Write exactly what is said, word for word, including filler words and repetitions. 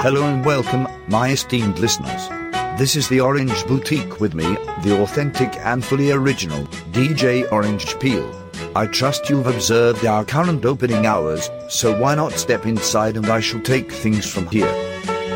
Hello and welcome, my esteemed listeners. This is the Orange Boutique with me, the authentic and fully original D J Orange Peel. I trust you've observed our current opening hours, so why not step inside and I shall take things from here.